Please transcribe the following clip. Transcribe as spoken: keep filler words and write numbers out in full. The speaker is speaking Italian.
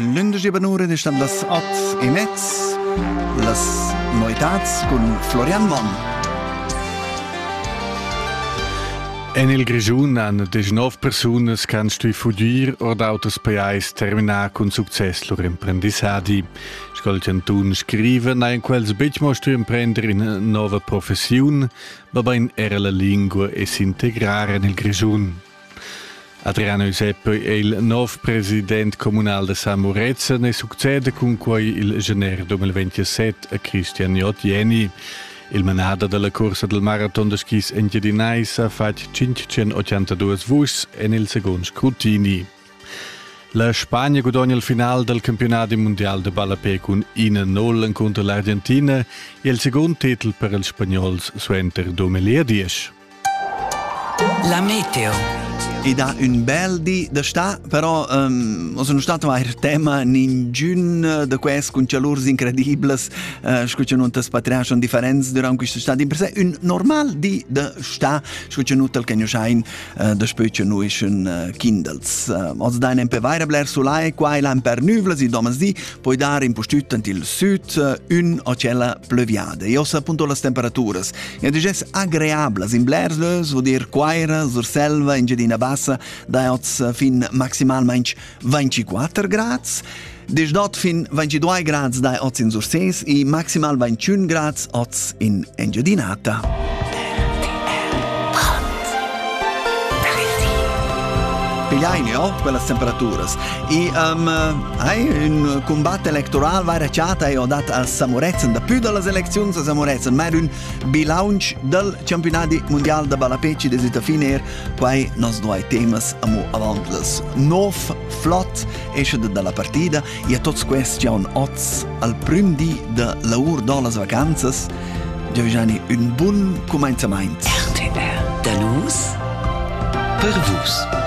l'undici banure di stand las ot e mezz, las noitats con Florian Mon. En il Grischun han diciannove personas che han stui fugir or d'autres paiais terminar con success lor imprendissadi. Scolciantun scriven ha in quels bitch mo stui imprender in nova professiun, ma ben era la lingua e s'integrare nel Grischun. Adriano Euseppi è il nuovo presidente comunale di Samorezza e succede con cui il gennaio duemilaventisette a Cristian Jotjeni. Il manada della corsa del marathon de skis in Giardinais ha fatto cinquecentottantadue vus e nel secondo scrutini. La Spagna guadagna il finale del campionato mondiale de ballapé con uno a nolla contro l'Argentina e il secondo titolo per il Spagnols su Enter duemiladieci. La meteo. E da un bel di da sta, però um, sono stato a tema in giugno da questo con calori incredibili, uh, scucciano un spatriation differenze durante questa sta di per sé un normal di da sta, scucciano il che ne schein uh, da specie noi schon uh, kindles. Uh, also da un po' weiter bler sulai, qua il per nuvole si domas di, poi dare in postut il sud uh, un ocella pleuviade. Io sa appunto le temperature. E dices agreables in blerslös, vuol dire quaira, sur selva, in gedina bassa, da oz fin maximalmente ventiquattro gradi, des dort fin ventidue gradi da oz in Surses e maximal ventuno gradi oz in Engiadinata. Pigliaini, oh, quelle temperature. E um, hai un combatto elettorale va recciata e ho dato a Samorezza, da più delle elezioni a Samorezza, ma un bilancio del campionato mondiale di ballapeci desita finire, poi nos due temi amo avanti. Nove flot esce dalla partita e a tutti questi c'è un oz al primo di lavoro delle vacanze. Giovanni, un buon cominciamento. R T R. Da nus per vus.